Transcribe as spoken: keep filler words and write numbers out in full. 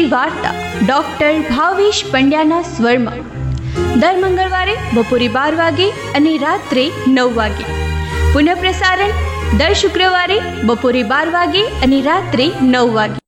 વાર્તા ડૉક્ટર ભાવેશ પંડ્યાના સ્વરમાં દર મંગળવારે બપોરે બાર વાગે અને રાત્રે નવ વાગે. પુનઃપ્રસારણ દર શુક્રવારે બપોરે બાર વાગે અને રાત્રે નવ વાગે.